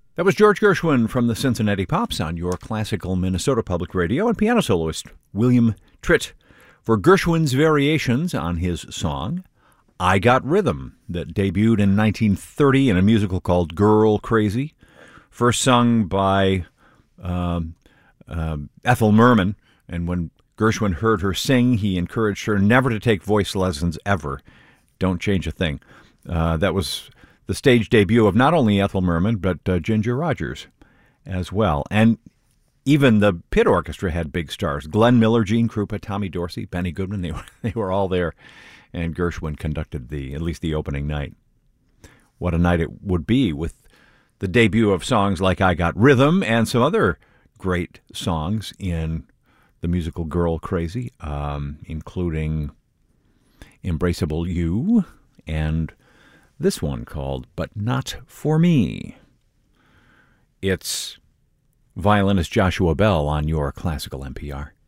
That was George Gershwin from the Cincinnati Pops on your classical Minnesota Public Radio, and piano soloist William Tritt for Gershwin's variations on his song, I Got Rhythm, that debuted in 1930 in a musical called Girl Crazy, first sung by Ethel Merman, and when Gershwin heard her sing, he encouraged her never to take voice lessons ever. Don't change a thing. That was the stage debut of not only Ethel Merman, but Ginger Rogers as well. And even the pit orchestra had big stars. Glenn Miller, Gene Krupa, Tommy Dorsey, Benny Goodman, they were all there. And Gershwin conducted at least the opening night. What a night it would be with the debut of songs like I Got Rhythm and some other great songs in the musical Girl Crazy, including Embraceable You and this one called But Not For Me. It's violinist Joshua Bell on your classical NPR.